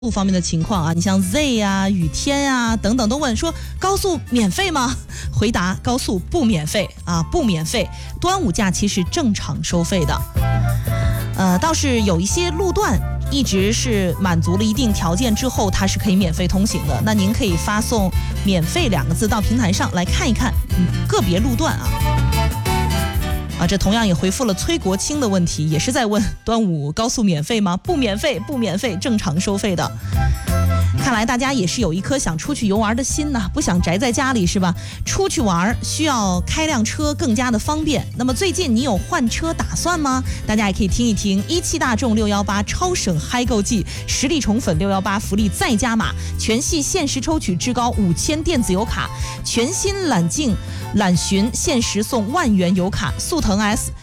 方面的情况啊，你像 Z 啊、雨天啊等等都问说高速免费吗？回答高速不免费啊，不免费。端午假期是正常收费的。倒是有一些路段一直是满足了一定条件之后，它是可以免费通行的。那您可以发送“免费”2个字到平台上来看一看，个别路段啊。这同样也回复了崔国清的问题，也是在问端午高速免费吗？不免费，不免费，正常收费的。看来大家也是有一颗想出去游玩的心呐，不想宅在家里是吧？出去玩需要开辆车更加的方便。那么最近你有换车打算吗？大家也可以听一听17大众618超省嗨购季，实力宠粉618福利再加码，全系限时抽取至高5000电子油卡，全新揽境揽巡限时送10000元油卡，速腾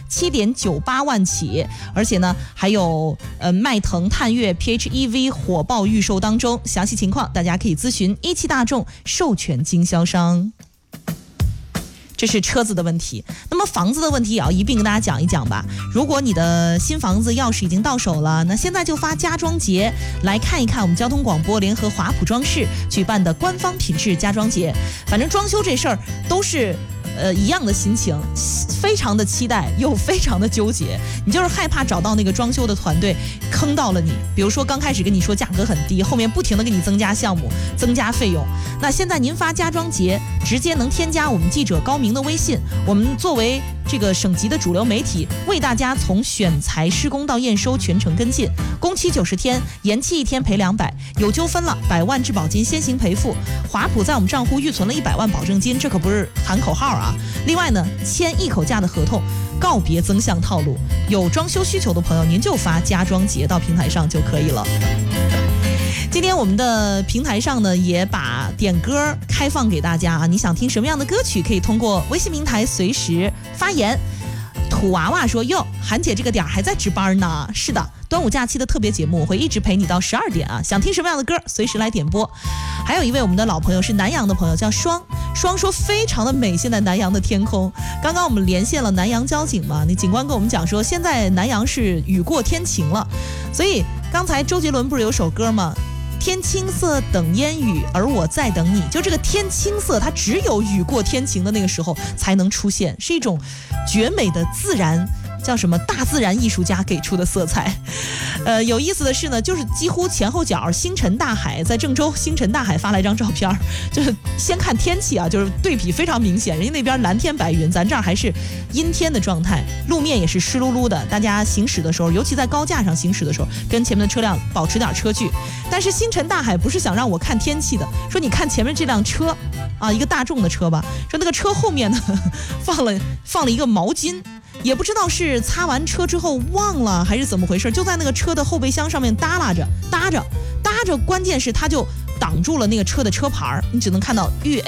S7.98万起，而且呢还有迈腾探岳 PHEV 火爆预售当中，详细情况大家可以咨询17大众授权经销商。这是车子的问题，那么房子的问题也要一并跟大家讲一讲吧。如果你的新房子钥匙已经到手了，那现在就发家装节来看一看我们交通广播联合华普装饰举办的官方品质家装节。反正装修这事儿都是一样的心情，非常的期待又非常的纠结。你就是害怕找到那个装修的团队坑到了你，比如说刚开始跟你说价格很低，后面不停的给你增加项目增加费用。那现在您发家装节直接能添加我们记者高明的微信，我们作为这个省级的主流媒体，为大家从选材施工到验收全程跟进，工期90天，延期1天赔200，有纠纷了100万质保金先行赔付。华普在我们账户预存了100万保证金，这可不是喊口号啊。另外呢，签一口价的合同，告别增项套路。有装修需求的朋友，您就发家装节到平台上就可以了。今天我们的平台上呢，也把点歌开放给大家啊，你想听什么样的歌曲，可以通过微信平台随时发言。土娃娃说：“哟，韩姐这个点还在值班呢。”是的，端午假期的特别节目，我会一直陪你到12点啊。想听什么样的歌，随时来点播。还有一位我们的老朋友是南阳的朋友，叫双说非常的美，现在南阳的天空。刚刚我们连线了南阳交警嘛，那警官跟我们讲说，现在南阳是雨过天晴了。所以刚才周杰伦不是有首歌吗？天青色等烟雨，而我在等你。就这个天青色，它只有雨过天晴的那个时候才能出现，是一种绝美的自然，叫什么大自然艺术家给出的色彩。有意思的是呢，就是几乎前后脚星辰大海，在郑州星辰大海发来一张照片，就是先看天气啊，就是对比非常明显，人家那边蓝天白云，咱这儿还是阴天的状态，路面也是湿漉漉的，大家行驶的时候，尤其在高架上行驶的时候，跟前面的车辆保持点车距。但是星辰大海不是想让我看天气的，说你看前面这辆车啊，一个大众的车吧，说那个车后面呢放了一个毛巾，也不知道是擦完车之后忘了还是怎么回事，就在那个车的后备箱上面搭着，关键是它就挡住了那个车的车牌，你只能看到豫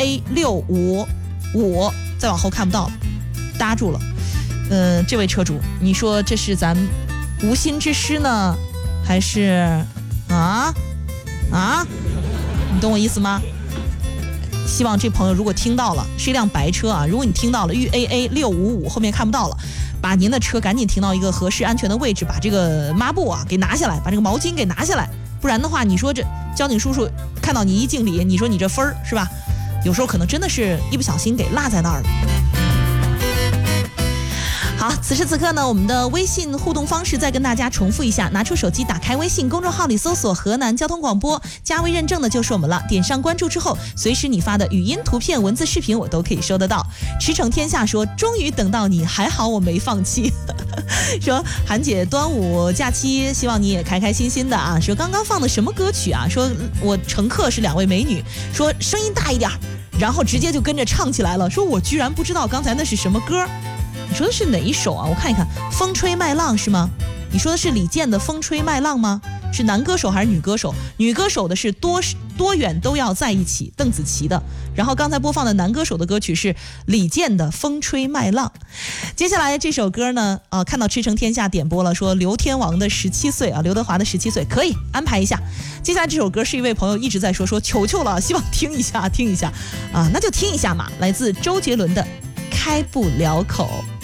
A655，再往后看不到了，搭住了。这位车主，你说这是咱无心之失呢，还是你懂我意思吗？希望这朋友如果听到了，是一辆白车啊，如果你听到了豫 AA655后面看不到了，把您的车赶紧停到一个合适安全的位置，把这个抹布啊给拿下来，把这个毛巾给拿下来，不然的话，你说这交警叔叔看到你一敬礼，你说你这分儿是吧？有时候可能真的是一不小心给落在那儿了。好，此时此刻呢，我们的微信互动方式再跟大家重复一下，拿出手机打开微信公众号里搜索河南交通广播，加微认证的就是我们了，点上关注之后，随时你发的语音图片文字视频我都可以收得到。驰骋天下说终于等到你，还好我没放弃说韩姐端午假期希望你也开开心心的啊，说刚刚放的什么歌曲啊，说我乘客是2位美女，说声音大一点，然后直接就跟着唱起来了，说我居然不知道刚才那是什么歌。你说的是哪一首啊？我看一看，风吹麦浪是吗？你说的是李健的风吹麦浪吗？是男歌手还是女歌手？女歌手的是多远都要在一起，邓紫棋的。然后刚才播放的男歌手的歌曲是李健的风吹麦浪。接下来这首歌呢，看到驰骋天下点播了，说刘天王的17岁啊，刘德华的17岁，可以安排一下。接下来这首歌是一位朋友一直在说求了，希望听一下啊，那就听一下嘛，来自周杰伦的开不了口。